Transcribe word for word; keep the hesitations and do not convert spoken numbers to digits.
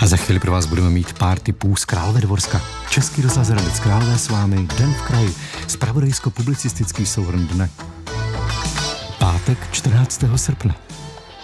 za chvíli pro vás budeme mít pár tipů z Královédvorska. Český rozhlas Hradec Králové s vámi, Den v kraji, zpravodajsko-publicistický souhrn dne. Pátek čtrnáctého srpna.